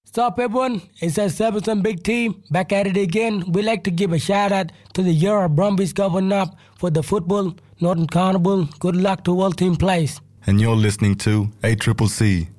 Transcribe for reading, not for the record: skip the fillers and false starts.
Sup everyone, it's S7 Big Team, back at it again. We'd like to give a shout out to the year of Brumbies coming up for the football, Northern Carnival. Good luck to all team plays. And you're listening to ACCC.